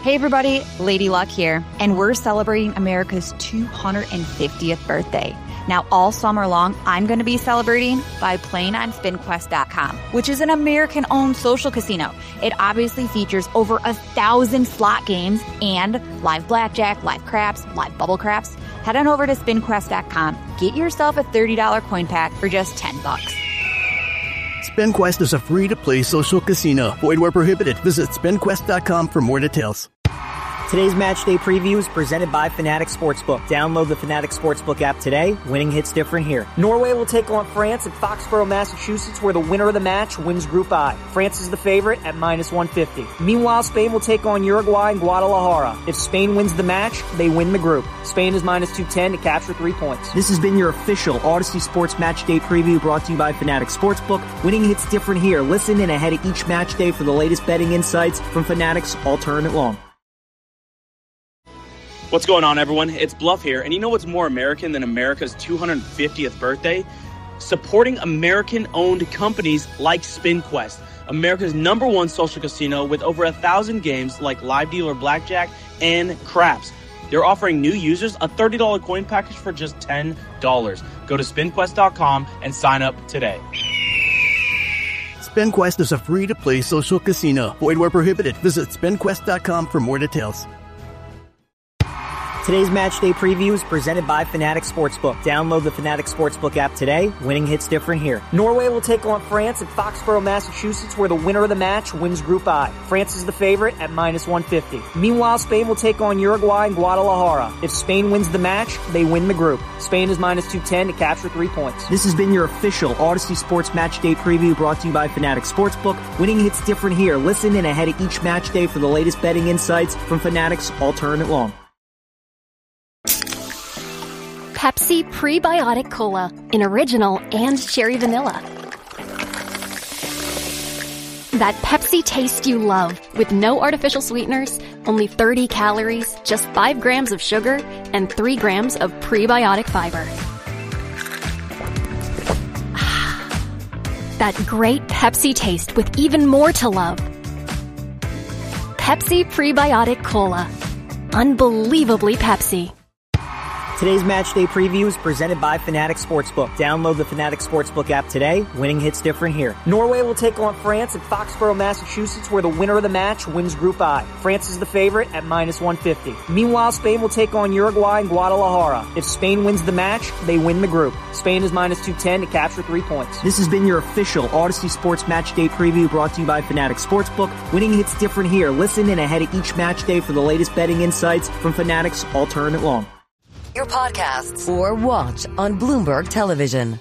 Hey everybody, Lady Luck here, and we're celebrating America's 250th birthday. Now all summer long, I'm going to be celebrating by playing on SpinQuest.com, which is an American-owned social casino. It obviously features over 1,000 slot games and live blackjack, live craps, live bubble craps. Head on over to SpinQuest.com, get yourself a $30 coin pack for just $10. SpinQuest is a free-to-play social casino. Void where prohibited. Visit SpinQuest.com for more details. Today's match day preview is presented by Fanatics Sportsbook. Download the Fanatics Sportsbook app today. Winning hits different here. Norway will take on France at Foxborough, Massachusetts, where the winner of the match wins Group I. France is the favorite at minus 150. Meanwhile, Spain will take on Uruguay in Guadalajara. If Spain wins the match, they win the group. Spain is minus 210 to capture 3 points. This has been your official Odyssey Sports Match Day preview brought to you by Fanatics Sportsbook. Winning hits different here. Listen in ahead of each match day for the latest betting insights from Fanatics All Tournament Long. What's going on, everyone? It's Bluff here, and you know what's more American than America's 250th birthday? Supporting American-owned companies like SpinQuest, America's #1 social casino with over 1,000 games like live dealer blackjack and craps. They're offering new users a $30 coin package for just $10. Go to SpinQuest.com and sign up today. SpinQuest is a free-to-play social casino. Void where prohibited. Visit SpinQuest.com for more details. Today's match day preview is presented by Fanatics Sportsbook. Download the Fanatics Sportsbook app today. Winning hits different here. Norway will take on France at Foxborough, Massachusetts, where the winner of the match wins Group I. France is the favorite at minus 150. Meanwhile, Spain will take on Uruguay in Guadalajara. If Spain wins the match, they win the group. Spain is minus 210 to capture 3 points. This has been your official Odyssey Sports Match Day preview brought to you by Fanatics Sportsbook. Winning hits different here. Listen in ahead of each match day for the latest betting insights from Fanatics All Tournament Long. Pepsi Prebiotic Cola in original and cherry vanilla. That Pepsi taste you love with no artificial sweeteners, only 30 calories, just 5 grams of sugar, and 3 grams of prebiotic fiber. That great Pepsi taste with even more to love. Pepsi Prebiotic Cola. Unbelievably Pepsi. Today's match day preview is presented by Fanatics Sportsbook. Download the Fanatics Sportsbook app today. Winning hits different here. Norway will take on France at Foxborough, Massachusetts, where the winner of the match wins Group I. France is the favorite at minus 150. Meanwhile, Spain will take on Uruguay in Guadalajara. If Spain wins the match, they win the group. Spain is minus 210 to capture 3 points. This has been your official Odyssey Sports Match Day preview brought to you by Fanatics Sportsbook. Winning hits different here. Listen in ahead of each match day for the latest betting insights from Fanatics All Tournament Long. Your podcasts or watch on Bloomberg Television.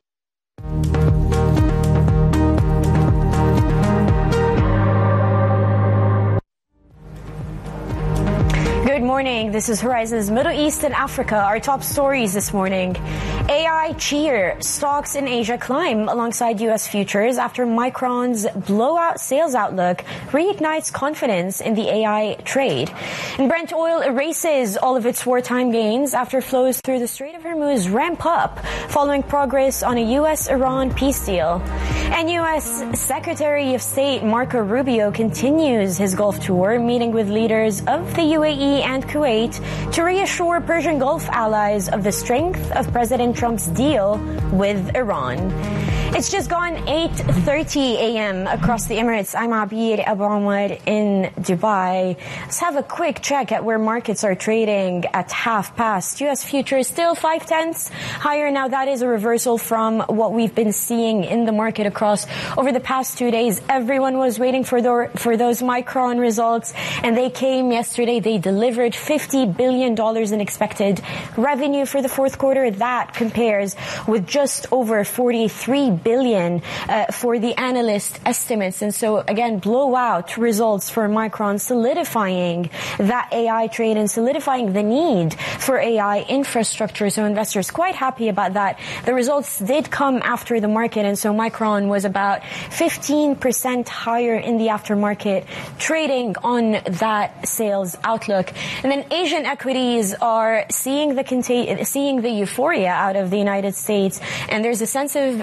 Good morning. This is Horizon's Middle East and Africa. Our top stories this morning. AI cheer. Stocks in Asia climb alongside U.S. futures after Micron's blowout sales outlook reignites confidence in the AI trade. And Brent oil erases all of its wartime gains after flows through the Strait of Hormuz ramp up following progress on a U.S.-Iran peace deal. And U.S. Secretary of State Marco Rubio continues his Gulf tour, meeting with leaders of the UAE and Kuwait to reassure Persian Gulf allies of the strength of President Trump's deal with Iran. It's just gone 8:30 a.m. across the Emirates. I'm Abir Abu Omar in Dubai. Let's have a quick check at where markets are trading at 5:30. U.S. futures still 0.5 higher. Now that is a reversal from what we've been seeing in the market across over the past 2 days. Everyone was waiting for those Micron results, and they came yesterday. They delivered $50 billion in expected revenue for the fourth quarter. That compares with just over $43 billion for the analyst estimates. And so again, blowout results for Micron, solidifying that AI trade and solidifying the need for AI infrastructure. So investors quite happy about that. The results did come after the market, and so Micron was about 15% higher in the aftermarket, trading on that sales outlook. And then Asian equities are seeing the euphoria out of the United States, and there's a sense of positive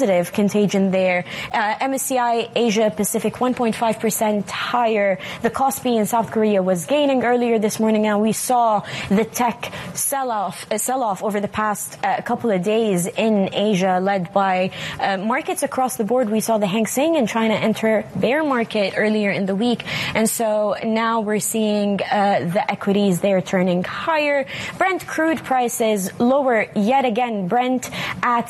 positive contagion there. MSCI Asia Pacific 1.5% higher. The Kospi in South Korea was gaining earlier this morning. Now we saw the tech sell-off over the past couple of days in Asia, led by markets across the board. We saw the Hang Seng in China enter bear market earlier in the week. And so now we're seeing the equities there turning higher. Brent crude prices lower yet again. Brent at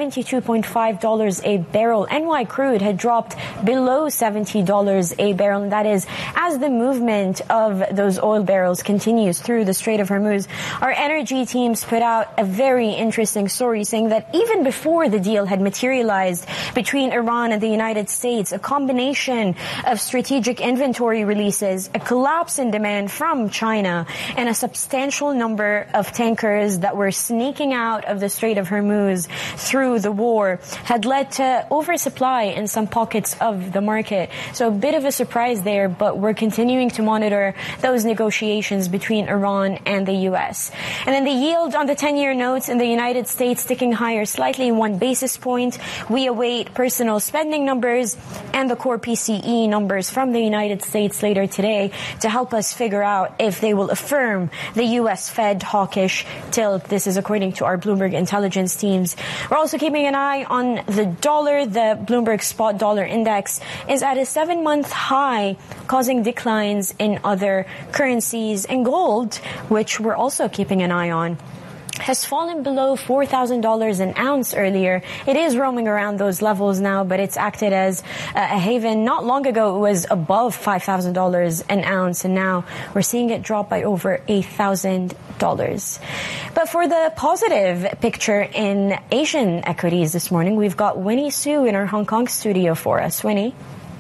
$72.5 a barrel. NY crude had dropped below $70 a barrel. And that is as the movement of those oil barrels continues through the Strait of Hormuz. Our energy teams put out a very interesting story saying that even before the deal had materialized between Iran and the United States, a combination of strategic inventory releases, a collapse in demand from China, and a substantial number of tankers that were sneaking out of the Strait of Hormuz through the war had led to oversupply in some pockets of the market. So a bit of a surprise there, but we're continuing to monitor those negotiations between Iran and the U.S. And then the yield on the 10-year notes in the United States ticking higher slightly 1 basis point. We await personal spending numbers and the core PCE numbers from the United States later today to help us figure out if they will affirm the U.S. Fed hawkish tilt. This is according to our Bloomberg intelligence teams. We're also keeping an eye on the dollar. The Bloomberg spot dollar index is at a 7-month high, causing declines in other currencies. And gold, which we're also keeping an eye on, has fallen below $4,000 an ounce earlier. It is roaming around those levels now, but it's acted as a haven. Not long ago, it was above $5,000 an ounce, and now we're seeing it drop by over $1,000. But for the positive picture in Asian equities this morning, we've got Winnie Su in our Hong Kong studio for us. Winnie?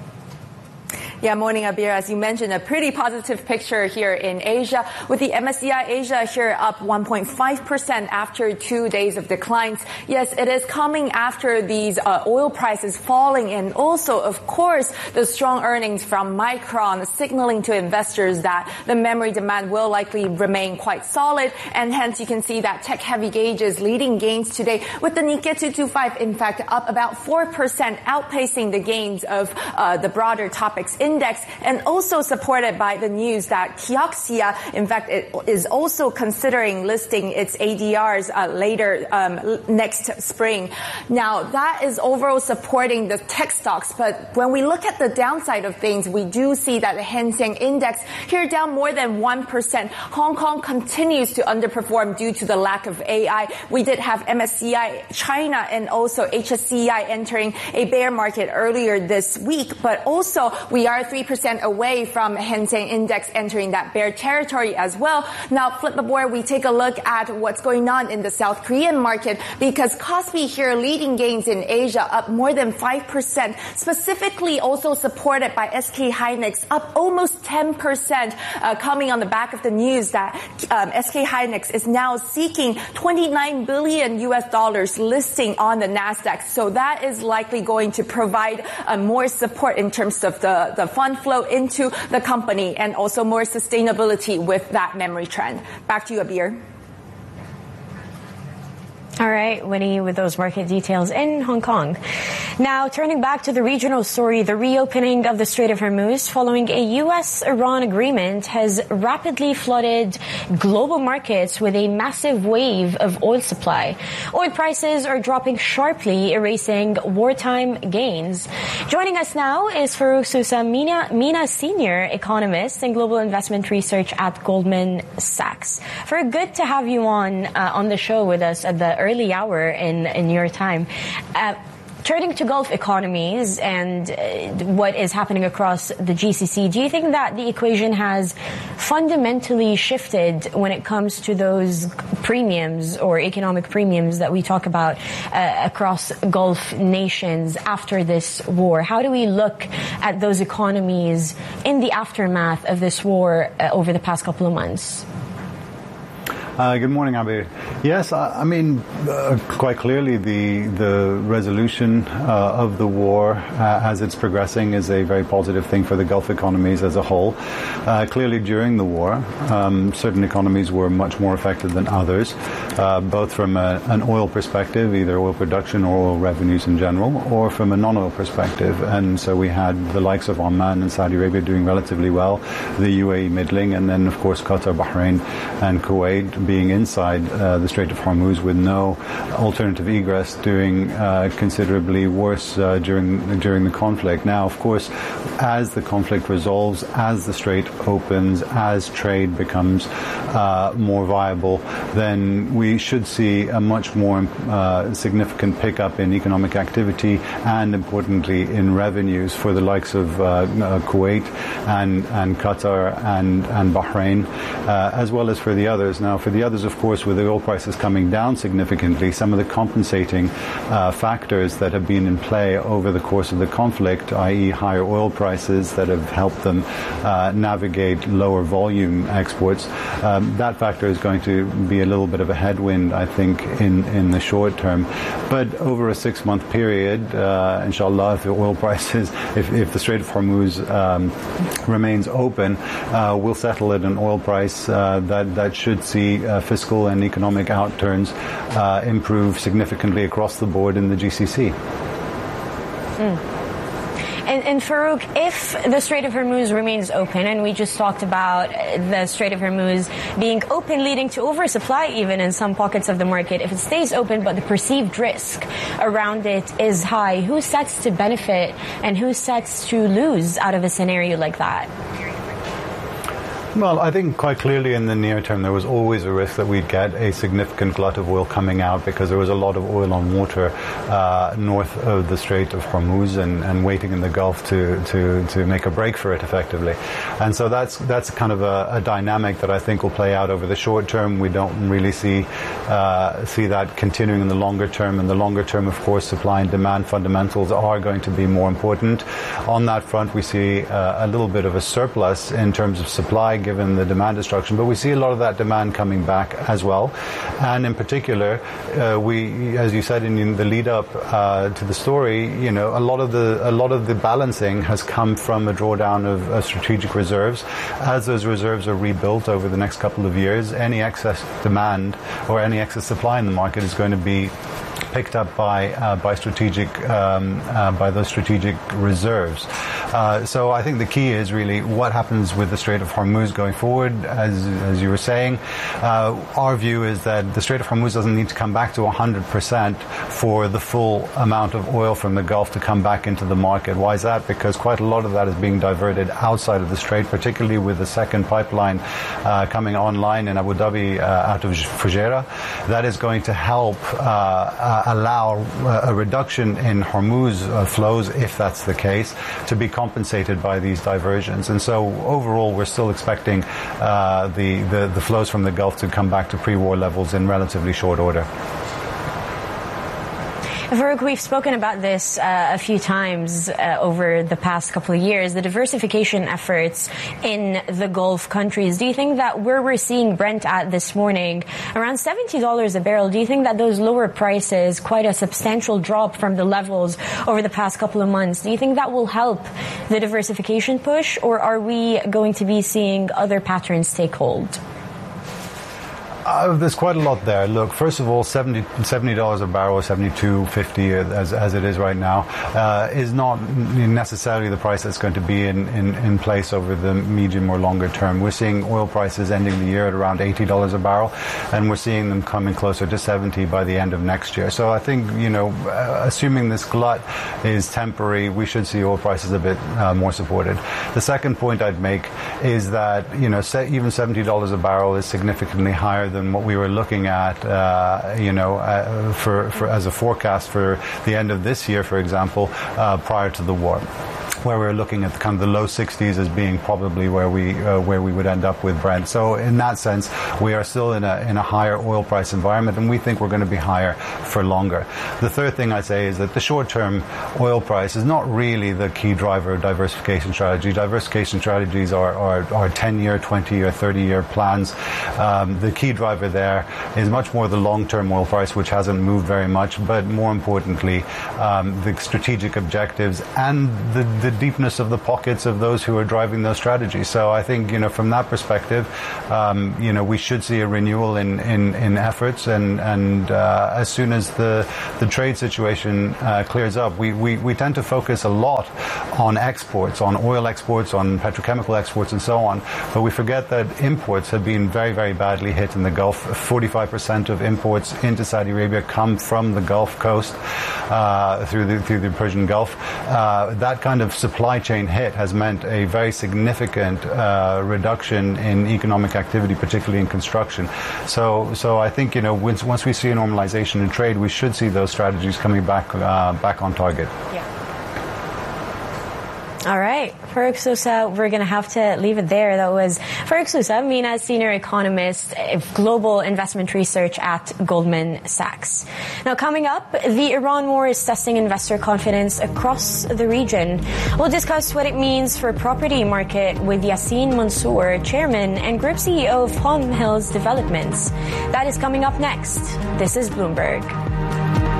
Yeah, morning, Abir. As you mentioned, a pretty positive picture here in Asia, with the MSCI Asia here up 1.5% after 2 days of declines. Yes, it is coming after these oil prices falling, and also, of course, the strong earnings from Micron signaling to investors that the memory demand will likely remain quite solid, and hence you can see that tech-heavy gauges leading gains today, with the Nikkei 225, in fact, up about 4%, outpacing the gains of the broader topics index, and also supported by the news that Kioxia, in fact, it is also considering listing its ADRs later next spring. Now, that is overall supporting the tech stocks, but when we look at the downside of things, we do see that the Hang Seng Index here down more than 1%. Hong Kong continues to underperform due to the lack of AI. We did have MSCI China and also HSCI entering a bear market earlier this week, but also we are 3% away from Hang Seng Index entering that bear territory as well. Now, flip the board, we take a look at what's going on in the South Korean market, because Kospi here leading gains in Asia up more than 5%, specifically also supported by SK Hynix up almost 10%, coming on the back of the news that SK Hynix is now seeking $29 billion listing on the Nasdaq. So that is likely going to provide more support in terms of the fund flow into the company, and also more sustainability with that memory trend. Back to you, Abir. All right, Winnie, with those market details in Hong Kong. Now, turning back to the regional story, the reopening of the Strait of Hormuz following a U.S.-Iran agreement has rapidly flooded global markets with a massive wave of oil supply. Oil prices are dropping sharply, erasing wartime gains. Joining us now is Farouk Sousa Mina, senior economist and global investment research at Goldman Sachs. Farouk, good to have you on the show with us at the early hour in your time. Turning to Gulf economies and what is happening across the GCC, do you think that the equation has fundamentally shifted when it comes to those premiums or economic premiums that we talk about across Gulf nations after this war? How do we look at those economies in the aftermath of this war over the past couple of months? Good morning, Abir. Yes, I mean, quite clearly the resolution of the war as it's progressing is a very positive thing for the Gulf economies as a whole. Clearly, during the war, certain economies were much more affected than others, both from an oil perspective, either oil production or oil revenues in general, or from a non-oil perspective. And so we had the likes of Oman and Saudi Arabia doing relatively well, the UAE middling, and then, of course, Qatar, Bahrain, and Kuwait being inside the Strait of Hormuz with no alternative egress, doing considerably worse during the conflict. Now, of course, as the conflict resolves, as the strait opens, as trade becomes more viable, then we should see a much more significant pickup in economic activity and, importantly, in revenues for the likes of Kuwait and Qatar and Bahrain, as well as for the others. Now, for the others, of course, with the oil prices coming down significantly, some of the compensating factors that have been in play over the course of the conflict, i.e. higher oil prices that have helped them navigate lower volume exports, that factor is going to be a little bit of a headwind, I think, in the short term. But over a 6-month period, inshallah, if the oil prices, if the Strait of Hormuz remains open, we'll settle at an oil price that should see fiscal and economic outturns improve significantly across the board in the GCC. And Farouk, if the Strait of Hormuz remains open, and we just talked about the Strait of Hormuz being open, leading to oversupply even in some pockets of the market, if it stays open but the perceived risk around it is high, who sets to benefit and who sets to lose out of a scenario like that? Well, I think quite clearly in the near term there was always a risk that we'd get a significant glut of oil coming out because there was a lot of oil on water north of the Strait of Hormuz and waiting in the Gulf to make a break for it effectively. And so that's kind of a dynamic that I think will play out over the short term. We don't really see that continuing in the longer term. In the longer term, of course, supply and demand fundamentals are going to be more important. On that front, we see a little bit of a surplus in terms of supply given the demand destruction, but we see a lot of that demand coming back as well. And in particular, we, as you said in the lead up to the story, you know, a lot of the balancing has come from a drawdown of strategic reserves. As those reserves are rebuilt over the next couple of years, any excess demand or any excess supply in the market is going to be picked up by those strategic reserves. So I think the key is really what happens with the Strait of Hormuz going forward. As you were saying, our view is that the Strait of Hormuz doesn't need to come back to 100% for the full amount of oil from the Gulf to come back into the market. Why is that? Because quite a lot of that is being diverted outside of the Strait, particularly with the second pipeline coming online in Abu Dhabi out of Fujairah. That is going to help allow a reduction in Hormuz flows, if that's the case, to be compensated by these diversions. And so overall, we're still expecting the flows from the Gulf to come back to pre-war levels in relatively short order. Farouk, we've spoken about this a few times over the past couple of years, the diversification efforts in the Gulf countries. Do you think that where we're seeing Brent at this morning, around $70 a barrel, do you think that those lower prices, quite a substantial drop from the levels over the past couple of months, do you think that will help the diversification push, or are we going to be seeing other patterns take hold? There's quite a lot there. Look, first of all, $70 a barrel or $72.50 as it is right now is not necessarily the price that's going to be in place over the medium or longer term. We're seeing oil prices ending the year at around $80 a barrel, and we're seeing them coming closer to $70 by the end of next year. So I think, you know, assuming this glut is temporary, we should see oil prices a bit more supported. The second point I'd make is that, you know, even $70 a barrel is significantly higher than what we were looking at, for as a forecast for the end of this year, for example, prior to the war. where we're looking at kind of the low 60s as being probably where we would end up with Brent. So in that sense, we are still in a higher oil price environment, and we think we're going to be higher for longer. The third thing I say is that the short-term oil price is not really the key driver of diversification strategy. Diversification strategies are 10-year, 20-year, 30-year plans. The key driver there is much more the long-term oil price, which hasn't moved very much, but more importantly, the strategic objectives and the deepness of the pockets of those who are driving those strategies. So I think, from that perspective, we should see a renewal in efforts, and as soon as the trade situation clears up, we tend to focus a lot on exports, on oil exports, on petrochemical exports, and so on. But we forget that imports have been very, very badly hit in the Gulf. 45% of imports into Saudi Arabia come from the Gulf Coast through the Persian Gulf. That kind of supply chain hit has meant a very significant reduction in economic activity, particularly in construction. So I think once we see a normalization in trade, we should see those strategies coming back on target. Yeah. All right, Farouk Sousa, we're going to have to leave it there. That was Farouk Sousa, MENA's senior economist, global investment research at Goldman Sachs. Now, coming up, the Iran war is testing investor confidence across the region. We'll discuss what it means for property market with Yassin Mansour, chairman and group CEO of Palm Hills Developments. That is coming up next. This is Bloomberg.